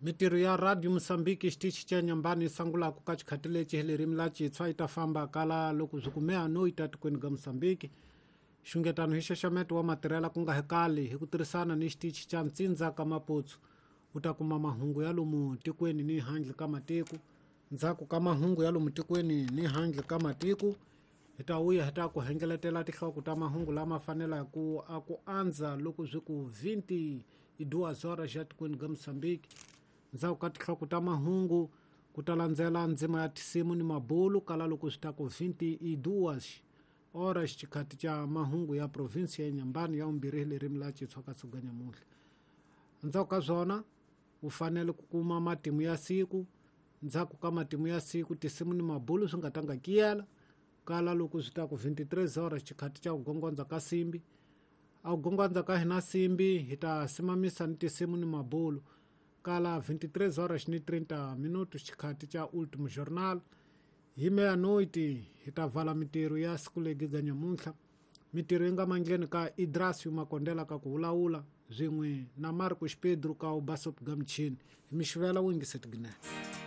Mitiru ya Radio Msambiki shtichi cha nyambani sangula kukachikatile chihili rimlachi tswa itafamba kala loku zukumea no itatu kwenye Msambiki. Shungetano hisha shametu wa materiala kunga hekali hikutirisana ni shtichi cha mtsinza kama potsu. Utakuma mahungu ya lumu tikweni ni hangli kama tiku. Nzaku kama hungu ya lumu tikweni ni hangli kama tiku. Hita uya hita kuhengeletela tikha kutama hungu lama fanela kuanza loku zuku 22 horas ya tikweni Msambiki. Nzao katika kutama hungu kutalanzela nzima ya tisimu ni mabulu kalalo kustako 22 horas chikati cha mahungu ya provinsia ya nyambani ya umbirihili rimlachi tsoka suganya muli. Nzao kazona ufanele kukuma matimu ya siku. Nzao kukama timu ya siku tisimu ni mabulu sungatanga kiela kalalo kustako 23 horas chikati cha ugongonza kasimbi. Au gongonza kahina simbi hita simamisa ni tisimu ni mabulu kala 23 horas ni 30 minutos chikati cha último jornal. Hime a noite hitavala mitiru ya skule giganya muntla. Mitiru inga mangeni ka Idrasio Makondela ka kuulaula zingwe na Marcos Pedro ka ubasop gamchini. Himishvela wingi setgine.